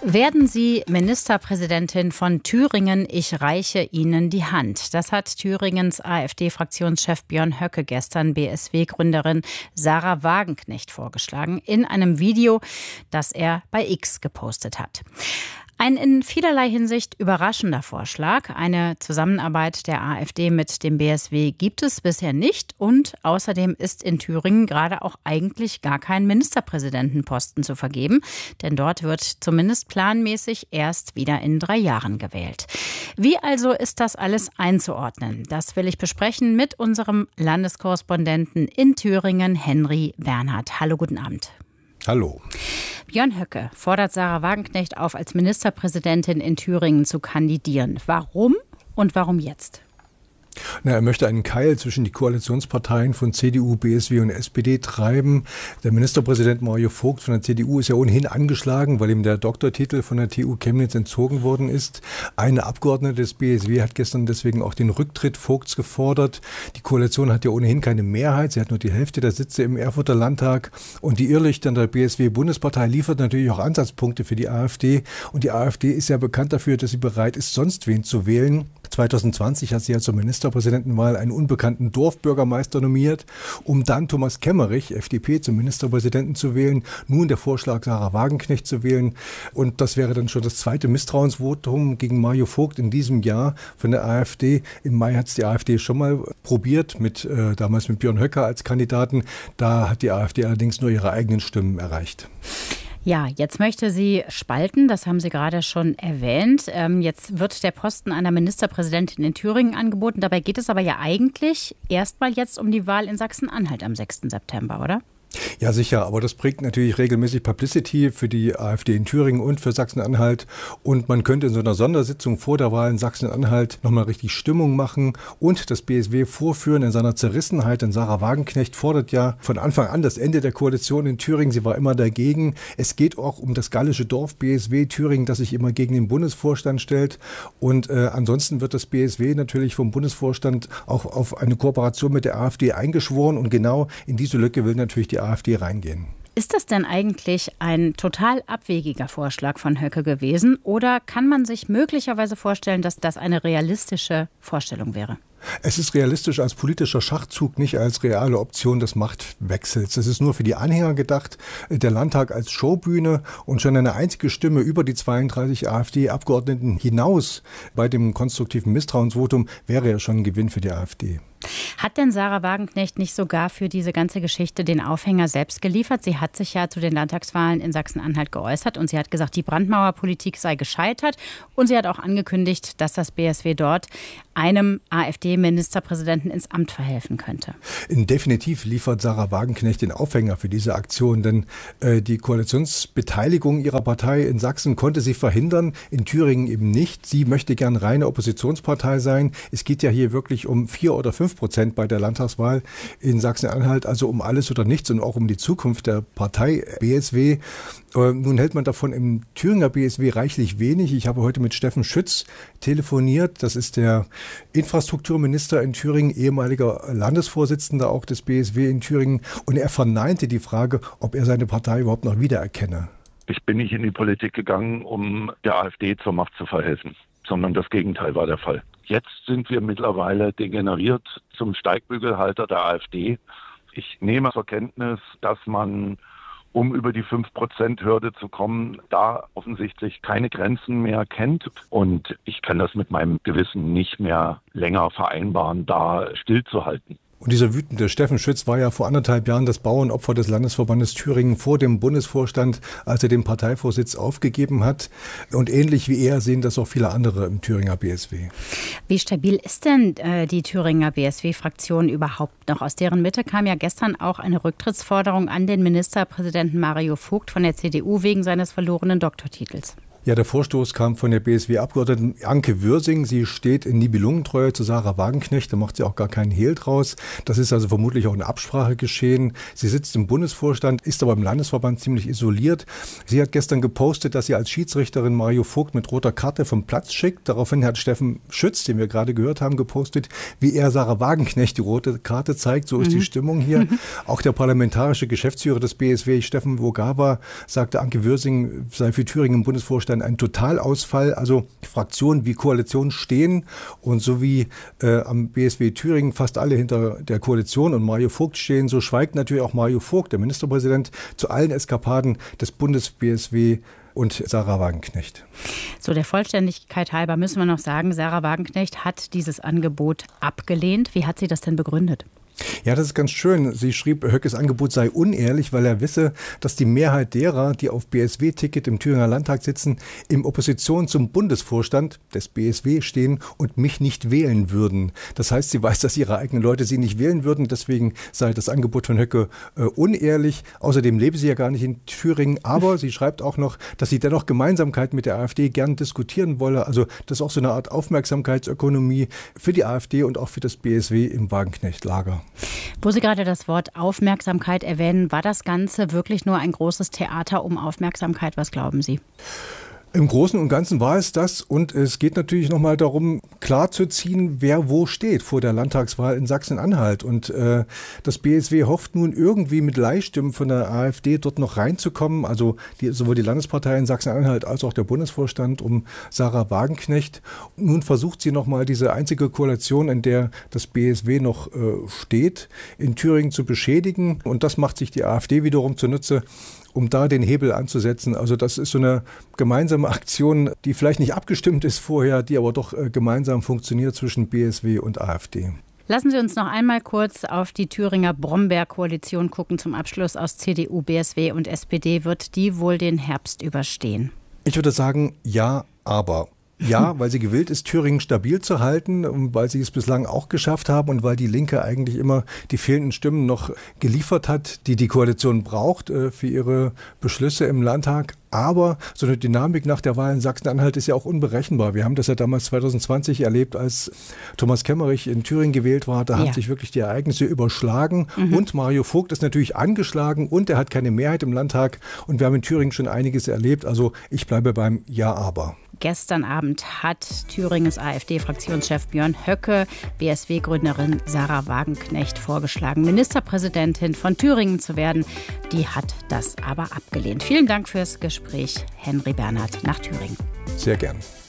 Werden Sie Ministerpräsidentin von Thüringen? Ich reiche Ihnen die Hand. Das hat Thüringens AfD-Fraktionschef Björn Höcke gestern BSW-Gründerin Sarah Wagenknecht vorgeschlagen in einem Video, das er bei X gepostet hat. Ein in vielerlei Hinsicht überraschender Vorschlag. Eine Zusammenarbeit der AfD mit dem BSW gibt es bisher nicht. Und außerdem ist in Thüringen gerade auch eigentlich gar kein Ministerpräsidentenposten zu vergeben. Denn dort wird zumindest planmäßig erst wieder in 3 Jahren gewählt. Wie also ist das alles einzuordnen? Das will ich besprechen mit unserem Landeskorrespondenten in Thüringen, Henry Bernhard. Hallo, guten Abend. Hallo. Björn Höcke fordert Sarah Wagenknecht auf, als Ministerpräsidentin in Thüringen zu kandidieren. Warum und warum jetzt? Er möchte einen Keil zwischen die Koalitionsparteien von CDU, BSW und SPD treiben. Der Ministerpräsident Mario Vogt von der CDU ist ja ohnehin angeschlagen, weil ihm der Doktortitel von der TU Chemnitz entzogen worden ist. Eine Abgeordnete des BSW hat gestern deswegen auch den Rücktritt Vogts gefordert. Die Koalition hat ja ohnehin keine Mehrheit. Sie hat nur die Hälfte der Sitze im Erfurter Landtag. Und die Irrlichter der BSW-Bundespartei liefert natürlich auch Ansatzpunkte für die AfD. Und die AfD ist ja bekannt dafür, dass sie bereit ist, sonst wen zu wählen. 2020 hat sie ja zur Ministerpräsidentenwahl einen unbekannten Dorfbürgermeister nominiert, um dann Thomas Kemmerich, FDP, zum Ministerpräsidenten zu wählen. Nun der Vorschlag, Sarah Wagenknecht zu wählen. Und das wäre dann schon das zweite Misstrauensvotum gegen Mario Vogt in diesem Jahr von der AfD. Im Mai hat es die AfD schon mal probiert, damals mit Björn Höcke als Kandidaten. Da hat die AfD allerdings nur ihre eigenen Stimmen erreicht. Ja, jetzt möchte sie spalten, das haben Sie gerade schon erwähnt. Jetzt wird der Posten einer Ministerpräsidentin in Thüringen angeboten. Dabei geht es aber ja eigentlich erstmal jetzt um die Wahl in Sachsen-Anhalt am 6. September, oder? Ja, sicher, aber das bringt natürlich regelmäßig Publicity für die AfD in Thüringen und für Sachsen-Anhalt. Und man könnte in so einer Sondersitzung vor der Wahl in Sachsen-Anhalt nochmal richtig Stimmung machen und das BSW vorführen in seiner Zerrissenheit. Denn Sarah Wagenknecht fordert ja von Anfang an das Ende der Koalition in Thüringen. Sie war immer dagegen. Es geht auch um das gallische Dorf BSW Thüringen, das sich immer gegen den Bundesvorstand stellt. Und ansonsten wird das BSW natürlich vom Bundesvorstand auch auf eine Kooperation mit der AfD eingeschworen. Und genau in diese Lücke will natürlich die AfD reingehen. Ist das denn eigentlich ein total abwegiger Vorschlag von Höcke gewesen? Oder kann man sich möglicherweise vorstellen, dass das eine realistische Vorstellung wäre? Es ist realistisch als politischer Schachzug, nicht als reale Option des Machtwechsels. Es ist nur für die Anhänger gedacht, der Landtag als Showbühne und schon eine einzige Stimme über die 32 AfD-Abgeordneten hinaus bei dem konstruktiven Misstrauensvotum wäre ja schon ein Gewinn für die AfD. Hat denn Sarah Wagenknecht nicht sogar für diese ganze Geschichte den Aufhänger selbst geliefert? Sie hat sich ja zu den Landtagswahlen in Sachsen-Anhalt geäußert und sie hat gesagt, die Brandmauerpolitik sei gescheitert. Und sie hat auch angekündigt, dass das BSW dort einem AfD-Ministerpräsidenten ins Amt verhelfen könnte. Definitiv liefert Sarah Wagenknecht den Aufhänger für diese Aktion, denn die Koalitionsbeteiligung ihrer Partei in Sachsen konnte sie verhindern, in Thüringen eben nicht. Sie möchte gern reine Oppositionspartei sein. Es geht ja hier wirklich um 4 oder 5% bei der Landtagswahl in Sachsen-Anhalt, also um alles oder nichts und auch um die Zukunft der Partei BSW. Nun hält man davon im Thüringer BSW reichlich wenig. Ich habe heute mit Steffen Schütz telefoniert. Das ist der Infrastrukturminister in Thüringen, ehemaliger Landesvorsitzender auch des BSW in Thüringen. Und er verneinte die Frage, ob er seine Partei überhaupt noch wiedererkenne. Ich bin nicht in die Politik gegangen, um der AfD zur Macht zu verhelfen, sondern das Gegenteil war der Fall. Jetzt sind wir mittlerweile degeneriert zum Steigbügelhalter der AfD. Ich nehme zur Kenntnis, dass man, um über die 5%-Hürde zu kommen, da offensichtlich keine Grenzen mehr kennt. Und ich kann das mit meinem Gewissen nicht mehr länger vereinbaren, da stillzuhalten. Und dieser wütende Steffen Schütz war ja vor 1,5 Jahren das Bauernopfer des Landesverbandes Thüringen vor dem Bundesvorstand, als er den Parteivorsitz aufgegeben hat. Und ähnlich wie er sehen das auch viele andere im Thüringer BSW. Wie stabil ist denn die Thüringer BSW-Fraktion überhaupt noch? Aus deren Mitte kam ja gestern auch eine Rücktrittsforderung an den Ministerpräsidenten Mario Vogt von der CDU wegen seines verlorenen Doktortitels. Ja, der Vorstoß kam von der BSW-Abgeordneten Anke Würsing. Sie steht in Nibelungentreue zu Sarah Wagenknecht. Da macht sie auch gar keinen Hehl draus. Das ist also vermutlich auch eine Absprache geschehen. Sie sitzt im Bundesvorstand, ist aber im Landesverband ziemlich isoliert. Sie hat gestern gepostet, dass sie als Schiedsrichterin Mario Vogt mit roter Karte vom Platz schickt. Daraufhin hat Steffen Schütz, den wir gerade gehört haben, gepostet, wie er Sarah Wagenknecht die rote Karte zeigt. So ist die Stimmung hier. Auch der parlamentarische Geschäftsführer des BSW, Steffen Wogawa, sagte, Anke Würsing sei für Thüringen im Bundesvorstand dann ein Totalausfall. Also Fraktionen wie Koalition stehen und so wie am BSW Thüringen fast alle hinter der Koalition und Mario Vogt stehen, so schweigt natürlich auch Mario Vogt, der Ministerpräsident, zu allen Eskapaden des Bundes-BSW und Sarah Wagenknecht. So, der Vollständigkeit halber müssen wir noch sagen, Sarah Wagenknecht hat dieses Angebot abgelehnt. Wie hat sie das denn begründet? Ja, das ist ganz schön. Sie schrieb, Höckes Angebot sei unehrlich, weil er wisse, dass die Mehrheit derer, die auf BSW-Ticket im Thüringer Landtag sitzen, in Opposition zum Bundesvorstand des BSW stehen und mich nicht wählen würden. Das heißt, sie weiß, dass ihre eigenen Leute sie nicht wählen würden. Deswegen sei das Angebot von Höcke unehrlich. Außerdem lebe sie ja gar nicht in Thüringen. Aber sie schreibt auch noch, dass sie dennoch Gemeinsamkeit mit der AfD gern diskutieren wolle. Also das ist auch so eine Art Aufmerksamkeitsökonomie für die AfD und auch für das BSW im Wagenknecht-Lager. Wo Sie gerade das Wort Aufmerksamkeit erwähnen, war das Ganze wirklich nur ein großes Theater um Aufmerksamkeit? Was glauben Sie? Im Großen und Ganzen war es das und es geht natürlich nochmal darum, klarzuziehen, wer wo steht vor der Landtagswahl in Sachsen-Anhalt. Und das BSW hofft nun irgendwie mit Leihstimmen von der AfD dort noch reinzukommen, also sowohl die Landespartei in Sachsen-Anhalt als auch der Bundesvorstand um Sarah Wagenknecht. Nun versucht sie nochmal diese einzige Koalition, in der das BSW noch steht, in Thüringen zu beschädigen. Und das macht sich die AfD wiederum zunutze, um da den Hebel anzusetzen. Also das ist so eine gemeinsame Aktion, die vielleicht nicht abgestimmt ist vorher, die aber doch gemeinsam funktioniert zwischen BSW und AfD. Lassen Sie uns noch einmal kurz auf die Thüringer Brombeer-Koalition gucken zum Abschluss aus CDU, BSW und SPD. Wird die wohl den Herbst überstehen? Ich würde sagen, ja, aber. Ja, weil sie gewillt ist, Thüringen stabil zu halten, weil sie es bislang auch geschafft haben und weil die Linke eigentlich immer die fehlenden Stimmen noch geliefert hat, die die Koalition braucht für ihre Beschlüsse im Landtag. Aber so eine Dynamik nach der Wahl in Sachsen-Anhalt ist ja auch unberechenbar. Wir haben das ja damals 2020 erlebt, als Thomas Kemmerich in Thüringen gewählt war. Da haben sich wirklich die Ereignisse überschlagen. Und Mario Vogt ist natürlich angeschlagen und er hat keine Mehrheit im Landtag. Und wir haben in Thüringen schon einiges erlebt. Also ich bleibe beim Ja, aber. Gestern Abend hat Thüringens AfD-Fraktionschef Björn Höcke BSW-Gründerin Sarah Wagenknecht vorgeschlagen, Ministerpräsidentin von Thüringen zu werden. Die hat das aber abgelehnt. Vielen Dank fürs Gespräch, Henry Bernhard nach Thüringen. Sehr gern.